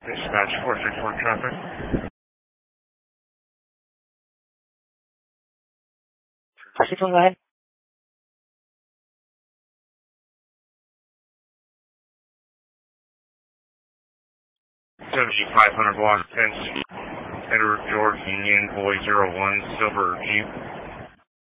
Dispatch 461 traffic. 461, go ahead. 7500 block 10, Edward George Union, Boy 01, Silver Jeep.